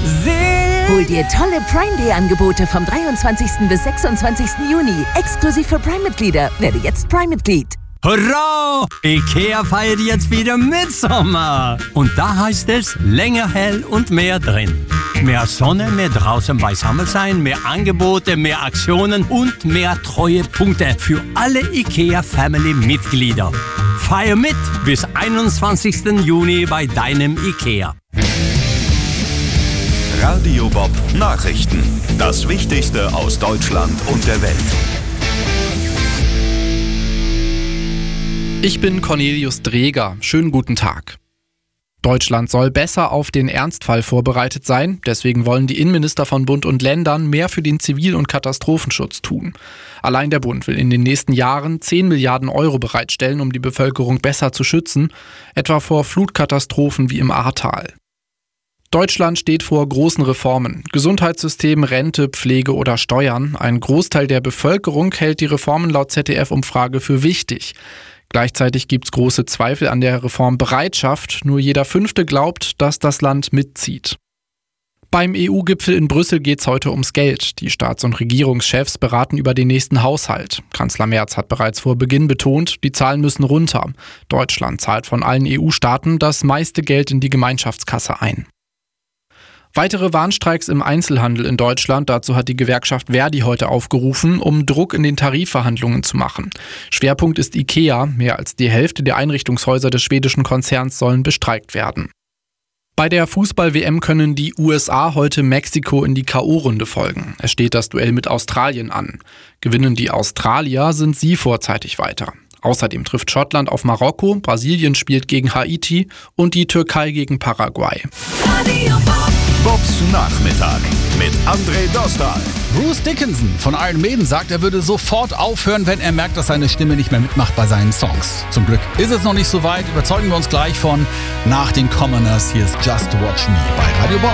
Hol dir tolle Prime-Day-Angebote vom 23. bis 26. Juni. Exklusiv für Prime-Mitglieder. Werde jetzt Prime-Mitglied. Hurra! IKEA feiert jetzt wieder Mitsommer. Und da heißt es länger hell und mehr drin. Mehr Sonne, mehr draußen beisammen sein, mehr Angebote, mehr Aktionen und mehr Treuepunkte für alle IKEA-Family-Mitglieder. Feier mit bis 21. Juni bei deinem IKEA. Radio Bob Nachrichten. Das Wichtigste aus Deutschland und der Welt. Ich bin Cornelius Dreger. Schönen guten Tag. Deutschland soll besser auf den Ernstfall vorbereitet sein. Deswegen wollen die Innenminister von Bund und Ländern mehr für den Zivil- und Katastrophenschutz tun. Allein der Bund will in den nächsten Jahren 10 Milliarden Euro bereitstellen, um die Bevölkerung besser zu schützen, etwa vor Flutkatastrophen wie im Ahrtal. Deutschland steht vor großen Reformen. Gesundheitssystem, Rente, Pflege oder Steuern. Ein Großteil der Bevölkerung hält die Reformen laut ZDF-Umfrage für wichtig. Gleichzeitig gibt es große Zweifel an der Reformbereitschaft. Nur jeder Fünfte glaubt, dass das Land mitzieht. Beim EU-Gipfel in Brüssel geht es heute ums Geld. Die Staats- und Regierungschefs beraten über den nächsten Haushalt. Kanzler Merz hat bereits vor Beginn betont, die Zahlen müssen runter. Deutschland zahlt von allen EU-Staaten das meiste Geld in die Gemeinschaftskasse ein. Weitere Warnstreiks im Einzelhandel in Deutschland, dazu hat die Gewerkschaft Verdi heute aufgerufen, um Druck in den Tarifverhandlungen zu machen. Schwerpunkt ist IKEA, mehr als die Hälfte der Einrichtungshäuser des schwedischen Konzerns sollen bestreikt werden. Bei der Fußball-WM können die USA heute Mexiko in die K.O.-Runde folgen. Es steht das Duell mit Australien an. Gewinnen die Australier, sind sie vorzeitig weiter. Außerdem trifft Schottland auf Marokko, Brasilien spielt gegen Haiti und die Türkei gegen Paraguay. Bobs Nachmittag mit André Dostal. Bruce Dickinson von Iron Maiden sagt, er würde sofort aufhören, wenn er merkt, dass seine Stimme nicht mehr mitmacht bei seinen Songs. Zum Glück ist es noch nicht so weit. Überzeugen wir uns gleich von Nach den Commoners. Hier ist Just Watch Me bei Radio Bob.